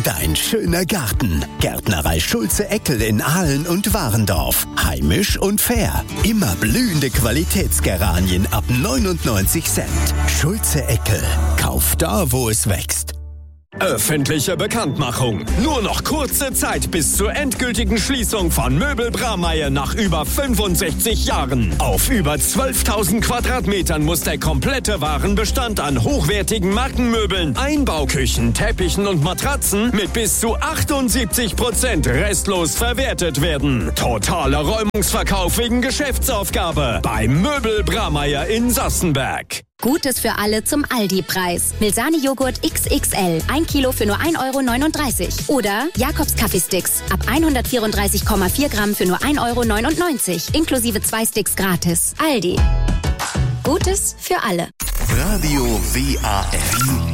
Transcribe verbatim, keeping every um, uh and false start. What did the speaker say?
dein schöner Garten. Gärtnerei Schulze-Eckel in Ahlen und Warendorf. Heimisch und fair. Immer blühende Qualitätsgeranien ab neunundneunzig Cent. Schulze-Eckel. Kauf da, wo es wächst. Öffentliche Bekanntmachung. Nur noch kurze Zeit bis zur endgültigen Schließung von Möbel Bramayr nach über fünfundsechzig Jahren. Auf über zwölftausend Quadratmetern muss der komplette Warenbestand an hochwertigen Markenmöbeln, Einbauküchen, Teppichen und Matratzen mit bis zu achtundsiebzig Prozent restlos verwertet werden. Totaler Räumungsverkauf wegen Geschäftsaufgabe bei Möbel Bramayr in Sassenberg. Gutes für alle zum Aldi-Preis. Milsani-Joghurt X X L. Ein Kilo für nur ein Euro neununddreißig. Oder Jakobs Kaffeesticks. Ab hundertvierunddreißig Komma vier Gramm für nur ein Euro neunundneunzig. Inklusive zwei Sticks gratis. Aldi. Gutes für alle. Radio W A F.